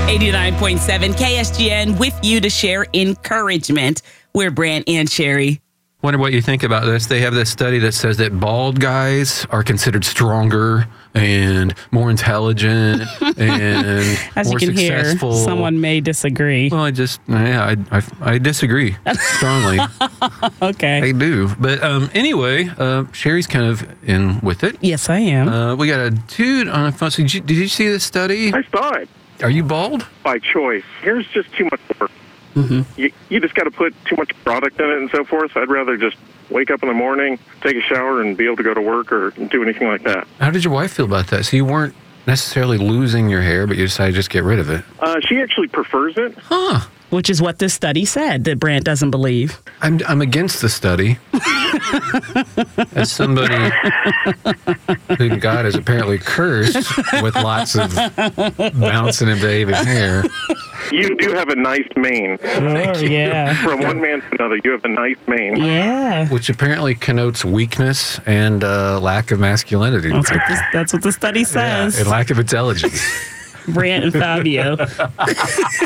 89.7 KSGN with you to share encouragement. We're Brant and Sherry. Wonder what you think about this. They have this study that says that bald guys are considered stronger and more intelligent and As more you can successful. hear, someone may disagree. Well, I disagree strongly. Okay. I do. But anyway, Sherry's kind of in with it. Yes, I am. We got a dude on the phone. So did you see this study? I saw it Are you bald? by choice. Here's just too much work. You just got to put too much product in it and so forth. I'd rather just wake up in the morning, take a shower, and be able to go to work or do anything like that. How did your wife feel about that? So you weren't necessarily losing your hair, but you decided to just get rid of it. She actually prefers it. Huh. Which is what this study said that Brant doesn't believe. I'm against the study. As somebody who God is apparently cursed with lots of bouncing and behaving hair. You do have a nice mane. Oh, yeah. From one man to another, you have a nice mane. Yeah. Which apparently connotes weakness and lack of masculinity. That's what the study says. And lack of intelligence. Brant and Fabio.